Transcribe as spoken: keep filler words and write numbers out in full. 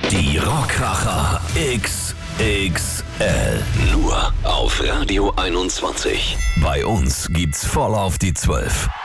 Die Rockracher X X L. Nur auf Radio einundzwanzig. Bei uns gibt's voll auf die Zwölf.